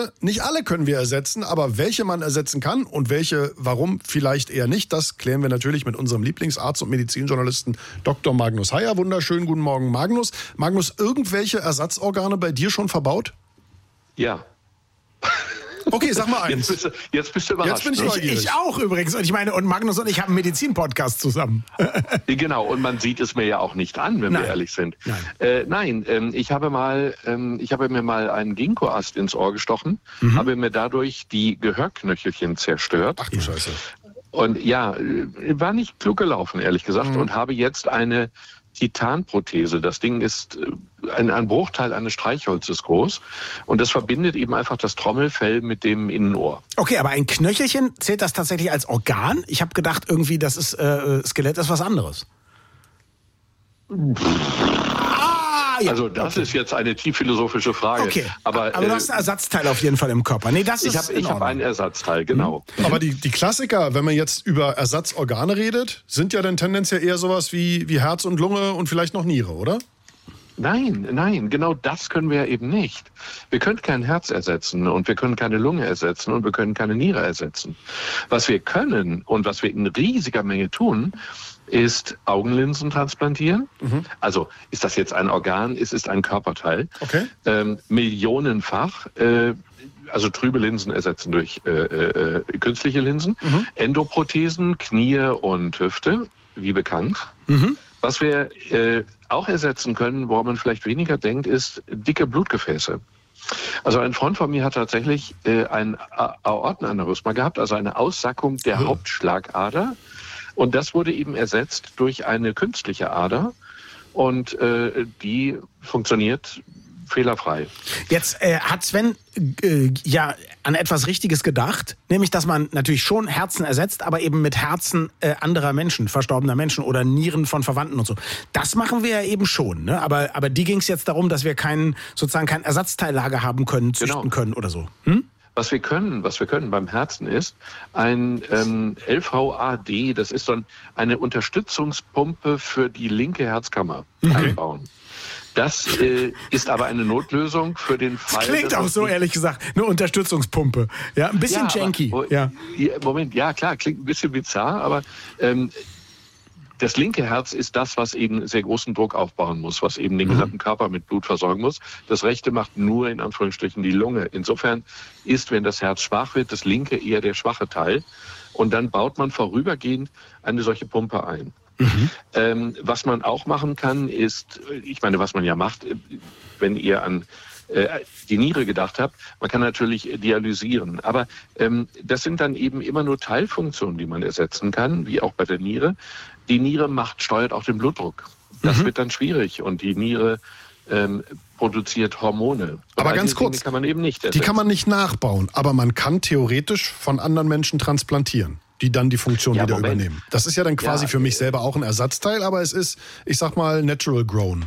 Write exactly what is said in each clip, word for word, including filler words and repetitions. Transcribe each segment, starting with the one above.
Tiere, nicht alle können wir ersetzen, aber welche man ersetzen kann und welche, warum vielleicht eher nicht, das klären wir natürlich mit unserem Lieblingsarzt und Medizinjournalisten Doktor Magnus Heyer. Wunderschönen guten Morgen, Magnus. Magnus, irgendwelche Ersatzorgane bei dir schon verbaut? Ja. Okay, sag mal eins. Jetzt bist du, jetzt bist du überrascht. Jetzt bin ich neugierig. Ich, ich auch übrigens. Und ich meine, und Magnus und ich haben einen Medizin-Podcast zusammen. Genau, und man sieht es mir ja auch nicht an, wenn Nein. wir ehrlich sind. Nein, äh, nein ähm, ich habe mal, ähm, ich habe mir mal einen Ginkgoast ins Ohr gestochen, mhm. habe mir dadurch die Gehörknöchelchen zerstört. Ach du Scheiße. Und ja, war nicht klug gelaufen, ehrlich gesagt, mhm. und habe jetzt eine Titanprothese. Das Ding ist ein, ein Bruchteil eines Streichholzes groß und das verbindet eben einfach das Trommelfell mit dem Innenohr. Okay, aber ein Knöchelchen, zählt das tatsächlich als Organ? Ich habe gedacht, irgendwie, das ist äh, Skelett ist was anderes. Ja, also das okay. ist jetzt eine tief philosophische Frage. Okay, aber, aber du äh, hast ein Ersatzteil auf jeden Fall im Körper. Nee, das ist ich habe ich hab ein Ersatzteil, genau. Mhm. Aber die, die Klassiker, wenn man jetzt über Ersatzorgane redet, sind ja dann tendenziell eher sowas wie, wie Herz und Lunge und vielleicht noch Niere, oder? Nein, nein, genau das können wir eben nicht. Wir können kein Herz ersetzen und wir können keine Lunge ersetzen und wir können keine Niere ersetzen. Was wir können und was wir in riesiger Menge tun, ist Augenlinsen transplantieren. Mhm. Also ist das jetzt ein Organ, es ist ein Körperteil. Okay. Ähm, millionenfach. Äh, also trübe Linsen ersetzen durch äh, äh, künstliche Linsen. Mhm. Endoprothesen, Knie und Hüfte, wie bekannt. Mhm. Was wir äh, auch ersetzen können, woran man vielleicht weniger denkt, ist dicke Blutgefäße. Also ein Freund von mir hat tatsächlich äh, ein A- Aortenaneurysma gehabt, also eine Aussackung der mhm. Hauptschlagader. Und das wurde eben ersetzt durch eine künstliche Ader und äh, die funktioniert fehlerfrei. Jetzt äh, hat Sven äh, ja an etwas Richtiges gedacht, nämlich, dass man natürlich schon Herzen ersetzt, aber eben mit Herzen äh, anderer Menschen, verstorbener Menschen oder Nieren von Verwandten und so. Das machen wir ja eben schon, ne? Aber, aber die ging es jetzt darum, dass wir kein, sozusagen kein Ersatzteillager haben können, züchten genau. können oder so. Hm? Was wir können, was wir können beim Herzen ist ein ähm, L V A D, das ist so ein, eine Unterstützungspumpe für die linke Herzkammer okay. einbauen. Das äh, ist aber eine Notlösung für den Fall. Das klingt auch so, ehrlich gesagt, eine Unterstützungspumpe. Ja, ein bisschen ja, janky. Aber, ja. Moment, ja klar, klingt ein bisschen bizarr, aber ähm, das linke Herz ist das, was eben sehr großen Druck aufbauen muss, was eben den mhm. gesamten Körper mit Blut versorgen muss. Das rechte macht nur in Anführungsstrichen die Lunge. Insofern ist, wenn das Herz schwach wird, das linke eher der schwache Teil. Und dann baut man vorübergehend eine solche Pumpe ein. Mhm. Ähm, was man auch machen kann, ist, ich meine, was man ja macht, wenn ihr an äh, die Niere gedacht habt, man kann natürlich dialysieren. Aber ähm, das sind dann eben immer nur Teilfunktionen, die man ersetzen kann, wie auch bei der Niere. Die Niere macht, steuert auch den Blutdruck. Das mhm. wird dann schwierig und die Niere ähm, produziert Hormone. Aber All ganz diese kurz, Dinge kann man eben nicht ersetzen. Die kann man nicht nachbauen, aber man kann theoretisch von anderen Menschen transplantieren, die dann die Funktion ja, wieder Moment. übernehmen. Das ist ja dann quasi ja, für mich selber auch ein Ersatzteil, aber es ist, ich sag mal, natural grown.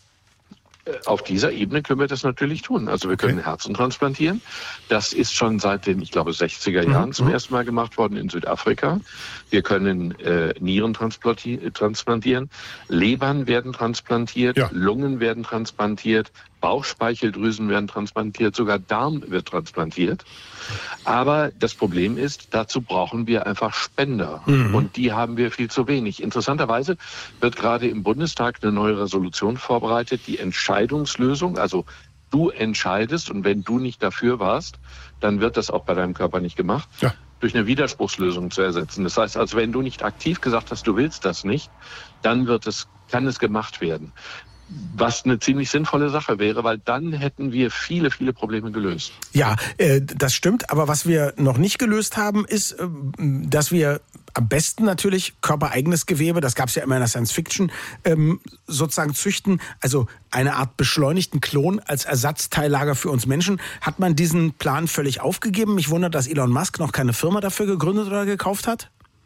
Auf dieser Ebene können wir das natürlich tun. Also wir können okay. Herzen transplantieren. Das ist schon seit den, ich glaube, sechziger Jahren mhm. zum ersten Mal gemacht worden in Südafrika. Wir können äh, Nieren transplanti- transplantieren. Lebern werden transplantiert. Ja. Lungen werden transplantiert. Bauchspeicheldrüsen werden transplantiert. Sogar Darm wird transplantiert. Aber das Problem ist, dazu brauchen wir einfach Spender. Mhm. Und die haben wir viel zu wenig. Interessanterweise wird gerade im Bundestag eine neue Resolution vorbereitet, die Entscheidungslösung, also du entscheidest und wenn du nicht dafür warst, dann wird das auch bei deinem Körper nicht gemacht, ja. durch eine Widerspruchslösung zu ersetzen. Das heißt also, wenn du nicht aktiv gesagt hast, du willst das nicht, dann wird es, kann es gemacht werden. Was eine ziemlich sinnvolle Sache wäre, weil dann hätten wir viele, viele Probleme gelöst. Ja, äh, das stimmt. Aber was wir noch nicht gelöst haben, ist, äh, dass wir am besten natürlich körpereigenes Gewebe, das gab es ja immer in der Science Fiction, ähm, sozusagen züchten. Also eine Art beschleunigten Klon als Ersatzteillager für uns Menschen. Hat man diesen Plan völlig aufgegeben? Mich wundert, dass Elon Musk noch keine Firma dafür gegründet oder gekauft hat.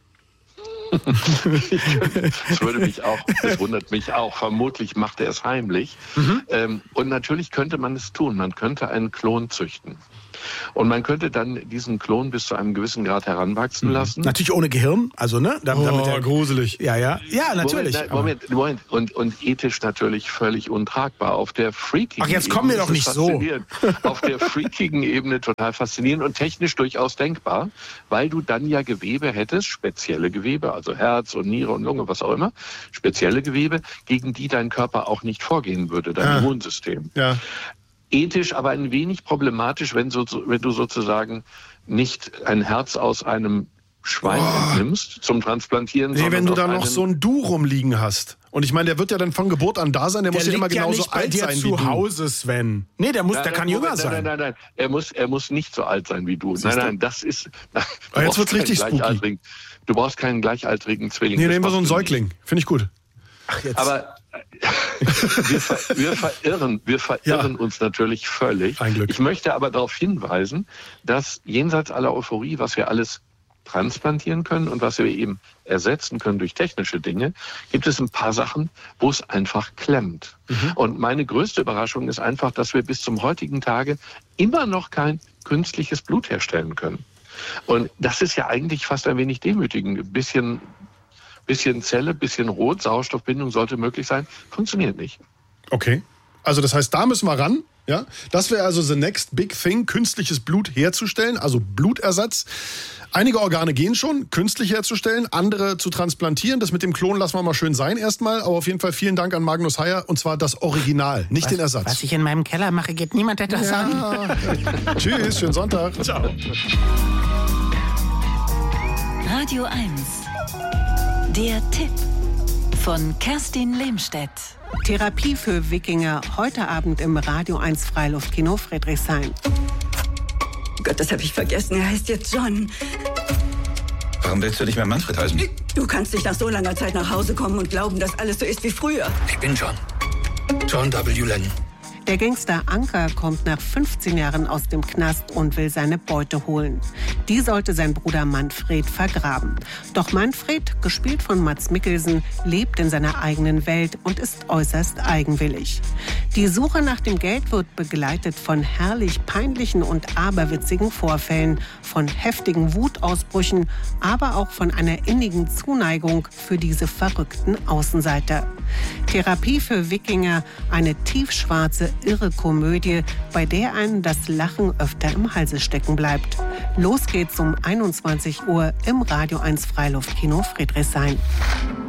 Das würde mich auch, das wundert mich auch. Vermutlich macht er es heimlich. Mhm. Ähm, und natürlich könnte man es tun. Man könnte einen Klon züchten. Und man könnte dann diesen Klon bis zu einem gewissen Grad heranwachsen lassen. Natürlich ohne Gehirn, also ne? Damit, Oh, damit er, gruselig. Ja, ja, ja, natürlich. Moment, Moment, Moment. Und, und ethisch natürlich völlig untragbar. Auf der freakigen Ach, jetzt kommen wir doch nicht so. Auf der freakigen Ebene total faszinierend und technisch durchaus denkbar, weil du dann ja Gewebe hättest, spezielle Gewebe, also Herz und Niere und Lunge, was auch immer, spezielle Gewebe, gegen die dein Körper auch nicht vorgehen würde, dein Ah. Immunsystem. Ja. Ethisch aber ein wenig problematisch, wenn, so, wenn du sozusagen nicht ein Herz aus einem Schwein Oh. entnimmst zum Transplantieren. Nee, sondern wenn du aus da noch einem- so ein Du rumliegen hast. Und ich meine, der wird ja dann von Geburt an da sein, der, der muss ja immer liegt ja genauso nicht bei alt dir sein wie zu du. Hause, Sven. Nee, der, muss, Nein, der kann nein, jünger Moment, sein. Nein, nein, nein, nein. Er muss, er muss nicht so alt sein wie du. Siehst Nein, du? nein, das ist. Du jetzt brauchst wird's keinen richtig spooky. gleichaltrigen- Du brauchst keinen gleichaltrigen Zwilling. Nee, Das nehmen wir so einen brauchst du nicht. Säugling. Finde ich gut. Ach, jetzt. Aber wir, ver, wir verirren, wir verirren Ja. uns natürlich völlig. Ein Glück. Ich möchte aber darauf hinweisen, dass jenseits aller Euphorie, was wir alles transplantieren können und was wir eben ersetzen können durch technische Dinge, gibt es ein paar Sachen, wo es einfach klemmt. Mhm. Und meine größte Überraschung ist einfach, dass wir bis zum heutigen Tage immer noch kein künstliches Blut herstellen können. Und das ist ja eigentlich fast ein wenig demütigend. Ein bisschen, bisschen Zelle, bisschen Rot, Sauerstoffbindung sollte möglich sein. Funktioniert nicht. Okay. Also das heißt, da müssen wir ran. Ja? Das wäre also the next big thing, künstliches Blut herzustellen, also Blutersatz. Einige Organe gehen schon, künstlich herzustellen, andere zu transplantieren. Das mit dem Klon lassen wir mal schön sein erstmal. Aber auf jeden Fall vielen Dank an Magnus Heyer. Und zwar das Original, nicht was, den Ersatz. Was ich in meinem Keller mache, geht niemand etwas an. Ja. Tschüss, schönen Sonntag. Ciao. Radio eins. Der Tipp von Kerstin Lehmstedt. Therapie für Wikinger, heute Abend im Radio eins Freiluftkino Friedrichshain. Gott, das habe ich vergessen. Er heißt jetzt John. Warum willst du nicht mehr Manfred heißen? Du kannst nicht nach so langer Zeit nach Hause kommen und glauben, dass alles so ist wie früher. Ich bin John. John W. Lennon. Der Gangster Anker kommt nach fünfzehn Jahren aus dem Knast und will seine Beute holen. Die sollte sein Bruder Manfred vergraben. Doch Manfred, gespielt von Mads Mikkelsen, lebt in seiner eigenen Welt und ist äußerst eigenwillig. Die Suche nach dem Geld wird begleitet von herrlich peinlichen und aberwitzigen Vorfällen, von heftigen Wutausbrüchen, aber auch von einer innigen Zuneigung für diese verrückten Außenseiter. Therapie für Wikinger, eine tiefschwarze, irre Komödie, bei der einem das Lachen öfter im Halse stecken bleibt. Los geht's um einundzwanzig Uhr im Radio eins Freiluftkino Friedrichshain.